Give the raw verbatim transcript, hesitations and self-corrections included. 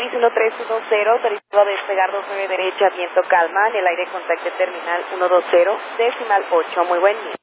Iris uno tres uno cero, autorizado a despegar dos nueve derecha, viento calma, en el aire contacto terminal uno dos cero, decimal ocho. Muy buen día.